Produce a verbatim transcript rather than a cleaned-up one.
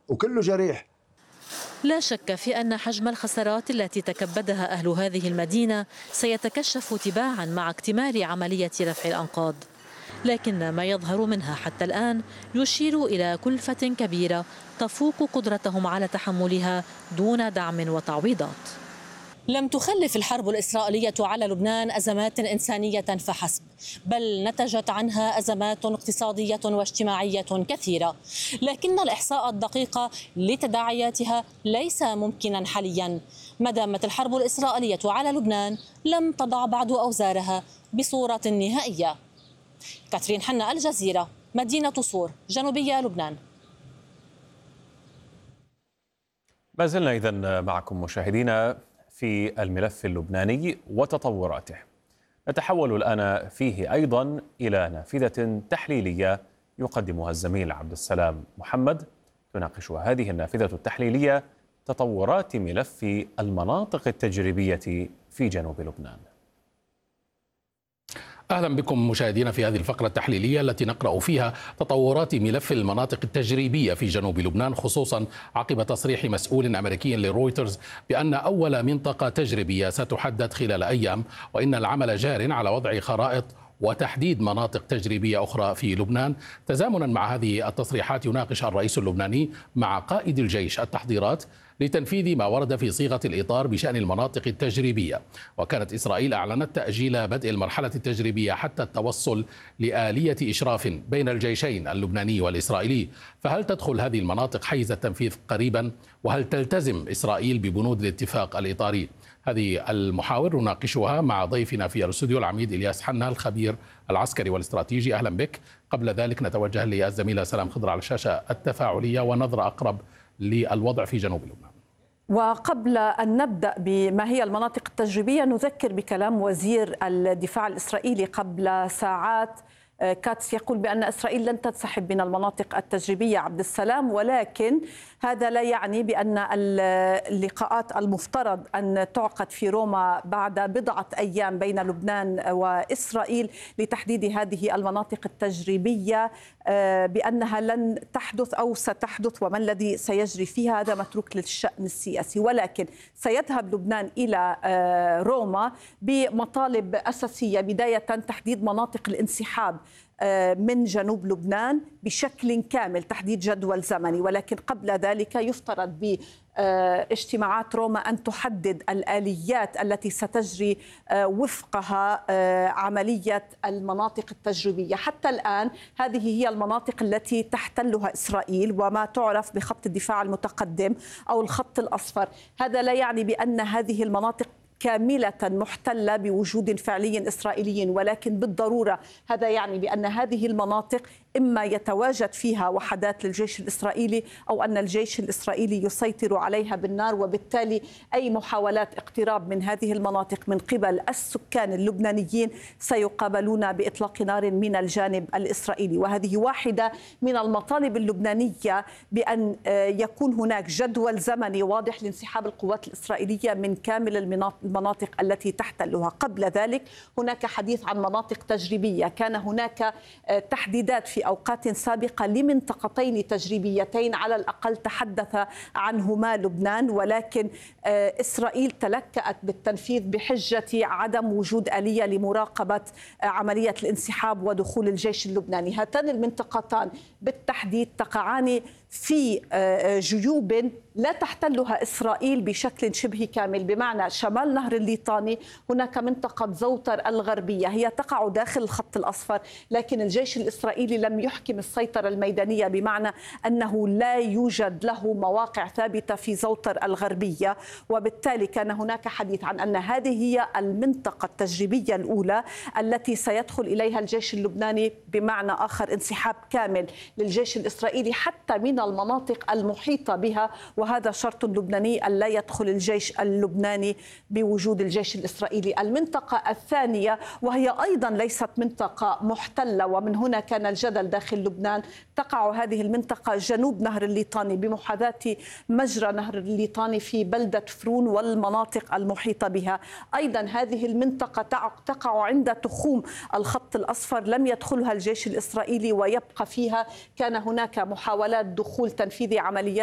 وكله جريح. لا شك في أن حجم الخسارات التي تكبدها أهل هذه المدينة سيتكشف تباعا مع اكتمال عملية رفع الأنقاض، لكن ما يظهر منها حتى الآن يشير إلى كلفة كبيرة تفوق قدرتهم على تحملها دون دعم وتعويضات. لم تخلف الحرب الإسرائيلية على لبنان أزمات إنسانية فحسب، بل نتجت عنها أزمات اقتصادية واجتماعية كثيرة، لكن الإحصاء الدقيق لتداعياتها ليس ممكنا حاليا ما دامت الحرب الإسرائيلية على لبنان لم تضع بعد أوزارها بصورة نهائية. كاترين حنا، الجزيرة، مدينة صور، جنوبية لبنان. ما زلنا إذن معكم مشاهدينا في الملف اللبناني وتطوراته. نتحول الآن فيه أيضا إلى نافذة تحليلية يقدمها الزميل عبد السلام محمد، تناقش هذه النافذة التحليلية تطورات ملف المناطق التجريبية في جنوب لبنان. أهلا بكم مشاهدينا في هذه الفقرة التحليلية التي نقرأ فيها تطورات ملف المناطق التجريبية في جنوب لبنان، خصوصا عقب تصريح مسؤول أمريكي لرويترز بأن أول منطقة تجريبية ستحدد خلال أيام، وإن العمل جار على وضع خرائط وتحديد مناطق تجريبية أخرى في لبنان. تزامنا مع هذه التصريحات يناقش الرئيس اللبناني مع قائد الجيش التحضيرات لتنفيذ ما ورد في صيغة الإطار بشأن المناطق التجريبية. وكانت إسرائيل أعلنت تأجيل بدء المرحلة التجريبية حتى التوصل لآلية إشراف بين الجيشين اللبناني والإسرائيلي. فهل تدخل هذه المناطق حيز التنفيذ قريبا؟ وهل تلتزم إسرائيل ببنود الاتفاق الإطاري؟ هذه المحاور نناقشها مع ضيفنا في الاستوديو العميد إلياس حنا الخبير العسكري والاستراتيجي. أهلا بك. قبل ذلك نتوجه للزميلة سلام خضر على الشاشة التفاعلية ونظرة أقرب للوضع في جنوب لبنان. وقبل أن نبدأ بما هي المناطق التجريبية نذكر بكلام وزير الدفاع الإسرائيلي قبل ساعات. كاتس يقول بأن إسرائيل لن تنسحب من المناطق التجريبية عبد السلام، ولكن هذا لا يعني بأن اللقاءات المفترض أن تعقد في روما بعد بضعة أيام بين لبنان وإسرائيل لتحديد هذه المناطق التجريبية بأنها لن تحدث أو ستحدث، وما الذي سيجري فيها هذا متروك للشأن السياسي. ولكن سيذهب لبنان إلى روما بمطالب أساسية، بداية تحديد مناطق الانسحاب من جنوب لبنان بشكل كامل، تحديد جدول زمني، ولكن قبل ذلك يفترض باجتماعات روما أن تحدد الآليات التي ستجري وفقها عملية المناطق التجريبية. حتى الآن هذه هي المناطق التي تحتلها إسرائيل وما تعرف بخط الدفاع المتقدم أو الخط الأصفر. هذا لا يعني بأن هذه المناطق كاملة محتلة بوجود فعلي إسرائيلي، ولكن بالضرورة هذا يعني بأن هذه المناطق إما يتواجد فيها وحدات للجيش الإسرائيلي أو أن الجيش الإسرائيلي يسيطر عليها بالنار، وبالتالي أي محاولات اقتراب من هذه المناطق من قبل السكان اللبنانيين سيقابلون بإطلاق نار من الجانب الإسرائيلي. وهذه واحدة من المطالب اللبنانية بأن يكون هناك جدول زمني واضح لانسحاب القوات الإسرائيلية من كامل المناطق التي تحتلها. قبل ذلك هناك حديث عن مناطق تجريبية، كان هناك تحديدات في أوقات سابقة لمنطقتين تجريبيتين على الأقل تحدث عنهما لبنان، ولكن إسرائيل تلكأت بالتنفيذ بحجة عدم وجود آلية لمراقبة عملية الانسحاب ودخول الجيش اللبناني. هاتان المنطقتان بالتحديد تقعان في جيوب لا تحتلها إسرائيل بشكل شبه كامل، بمعنى شمال نهر الليطاني هناك منطقة زوتر الغربية هي تقع داخل الخط الأصفر، لكن الجيش الإسرائيلي لم يحكم السيطرة الميدانية، بمعنى أنه لا يوجد له مواقع ثابتة في زوتر الغربية، وبالتالي كان هناك حديث عن أن هذه هي المنطقة التجريبية الأولى التي سيدخل إليها الجيش اللبناني، بمعنى آخر انسحاب كامل للجيش الإسرائيلي حتى من المناطق المحيطة بها، وهذا شرط لبناني أن لا يدخل الجيش اللبناني بوجود الجيش الإسرائيلي. المنطقة الثانية وهي أيضا ليست منطقة محتلة، ومن هنا كان الجدل داخل لبنان، تقع هذه المنطقة جنوب نهر الليطاني بمحاذاة مجرى نهر الليطاني في بلدة فرون والمناطق المحيطة بها. أيضا هذه المنطقة تقع عند تخوم الخط الأصفر، لم يدخلها الجيش الإسرائيلي ويبقى فيها. كان هناك محاولات دخول تنفيذ عمليات